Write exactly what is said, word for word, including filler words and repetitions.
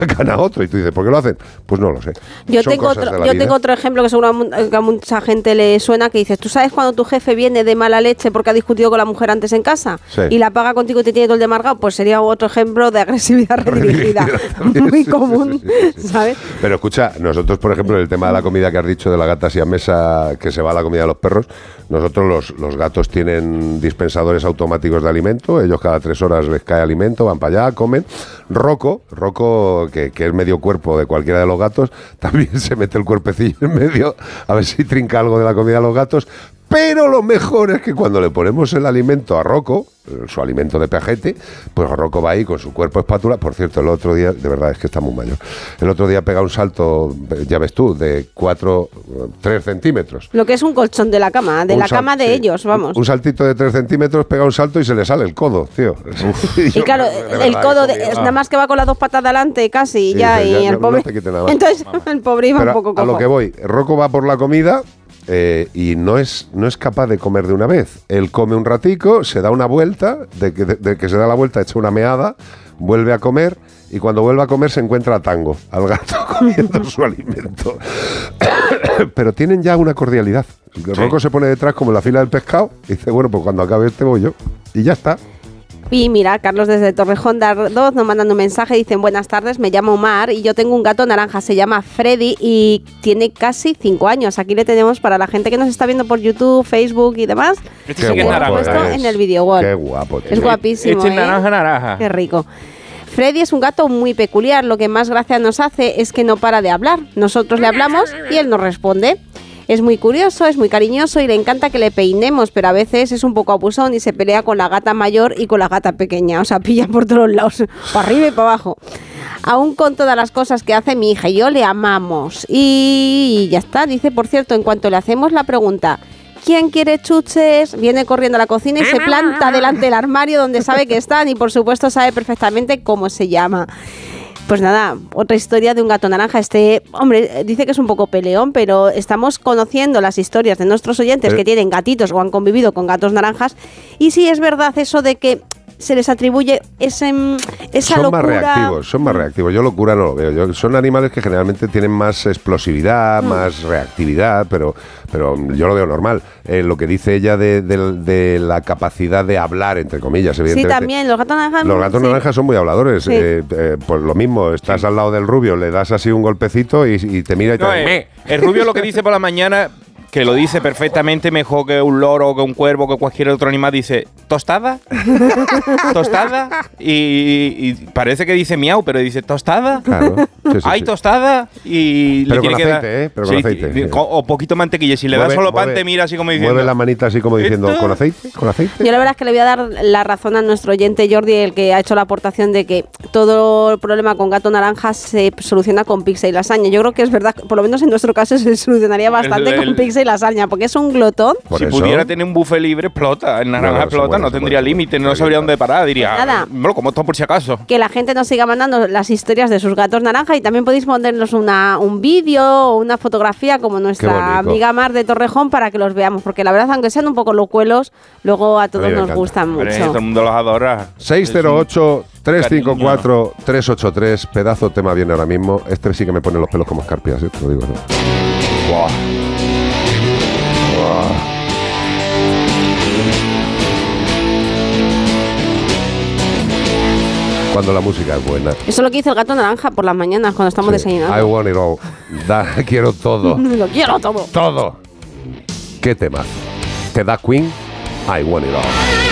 gana otro. Y tú dices, ¿por qué lo hacen? Pues no lo sé. Yo, tengo otro, yo tengo otro ejemplo que seguramente a mucha gente le suena, que dices, ¿tú sabes cuando tu jefe viene de mala leche porque ha discutido con la mujer antes en casa? Sí. Y la paga contigo y te tiene todo el de amargado? Pues sería otro ejemplo de agresividad redirigida. Muy común, sí, sí, sí, sí. ¿sabes? Pero escucha, nosotros, por ejemplo, en el tema de la comida que has dicho de la gata siamesa, que se va a la comida de los perros, nosotros los, los gatos tienen dispensadores automáticos de alimento, ellos cada tres horas les cae alimento, van para allá, comen. Rocco, Rocco, que, que es medio cuerpo de cualquiera de los gatos, también se mete el cuerpecillo en medio a ver si trinca algo de la comida de los gatos. Pero lo mejor es que cuando le ponemos el alimento a Rocco, su alimento de pajete, pues Rocco va ahí con su cuerpo espátula. Por cierto, el otro día, de verdad es que está muy mayor, el otro día pega un salto, ya ves tú, de cuatro, tres centímetros. Lo que es un colchón de la cama, de un la sal- cama de sí, ellos, vamos. Un saltito de tres centímetros, pega un salto y se le sale el codo, tío. Y, y claro, de el codo de, es nada más que va con las dos patas delante casi, sí, ya, ya, y ya, el no, pobre... no te quite nada más. Entonces, Vamos. el pobre iba Pero un poco a cojo. lo que voy, Rocco va por la comida eh, y no es, no es capaz de comer de una vez. Él come un ratico, se da una vuelta, de que, de, de que se da la vuelta, echa una meada, vuelve a comer y cuando vuelve a comer se encuentra a Tango, al gato comiendo su alimento. Pero tienen ya una cordialidad. Sí. Rocco se pone detrás como en la fila del pescado y dice, bueno, pues cuando acabe este voy yo. Y ya está. Y mira, Carlos desde Torrejón de Ardoz nos mandan un mensaje, dicen, buenas tardes, me llamo Omar y yo tengo un gato naranja, se llama Freddy y tiene casi cinco años. Aquí le tenemos para la gente que nos está viendo por YouTube, Facebook y demás. Este sí que es naranja. Puesto es. en el video wall. Qué guapo, tío. Es guapísimo, Este es ¿eh? naranja, naranja. Qué rico. Freddy es un gato muy peculiar, lo que más gracia nos hace es que no para de hablar. Nosotros le hablamos y él nos responde. Es muy curioso, es muy cariñoso y le encanta que le peinemos, pero a veces es un poco abusón y se pelea con la gata mayor y con la gata pequeña. O sea, pilla por todos lados, para arriba y para abajo. Aún con todas las cosas que hace mi hija y yo, le amamos. Y ya está, dice, por cierto, en cuanto le hacemos la pregunta, ¿quién quiere chuches? Viene corriendo a la cocina y se planta delante del armario donde sabe que están y por supuesto sabe perfectamente cómo se llama. Pues nada, otra historia de un gato naranja. Este, hombre, dice que es un poco peleón, pero estamos conociendo las historias de nuestros oyentes Eh. que tienen gatitos o han convivido con gatos naranjas. Y sí es verdad eso de que se les atribuye ese, esa son locura. más reactivos, son más reactivos. Yo locura no lo veo. Yo, son animales que generalmente tienen más explosividad, mm. más reactividad, pero, pero yo lo veo normal. Eh, lo que dice ella de, de, de la capacidad de hablar, entre comillas, evidentemente. Sí, también, los gatos naranjas. Los gatos sí. naranjas son muy habladores. Sí. Eh, eh, pues lo mismo, estás al lado del rubio, le das así un golpecito y, y te mira y te No, dice, eh, el rubio lo que dice por la mañana, que lo dice perfectamente mejor que un loro, que un cuervo, que cualquier otro animal, dice tostada, tostada, y, y parece que dice miau, pero dice tostada. Claro. Sí, sí, Hay sí. tostada y Pero le tiene con que aceite, dar, ¿eh? Pero con sí, aceite, que- sí. con- o poquito mantequilla. Si le das Mueve- solo pan, mueve- te mira así como diciendo. Mueve la manita así como diciendo, ¿Esto? ¿con aceite? ¿Con aceite? Yo la verdad es que le voy a dar la razón a nuestro oyente Jordi, el que ha hecho la aportación de que todo el problema con gato naranja se soluciona con pizza y lasaña. Yo creo que es verdad, por lo menos en nuestro caso se solucionaría bastante El- el- con pizza y lasaña, porque es un glotón. Por si eso- pudiera tener un buffet libre, explota. En naranja No, no, son explota, buenos, no son tendría buenos, límite, son no buenos. sabría dónde parar. Diría, Nada. bueno, como esto por si acaso. Que la gente nos siga mandando las historias de sus gatos naranja y también podéis ponernos una, un vídeo o una fotografía como Qué nuestra bonito. amiga Mar de Torrejón para que los veamos, porque la verdad, aunque sean un poco locuelos, luego a todos A mí me nos encanta. gustan Pero, eh, todo mucho. el mundo los adora. seis cero ocho, tres cinco cuatro, tres ocho tres, pedazo tema viene ahora mismo. Este sí que me pone los pelos como escarpias, ¿eh? Te lo digo, ¿no? Buah. Buah. Cuando la música es buena. Eso es lo que dice el gato naranja por las mañanas cuando estamos Sí. desayunando. I want it all. Da, quiero todo. Lo quiero todo. Todo. ¿Qué temazo? ¿Te da Queen? I want it all.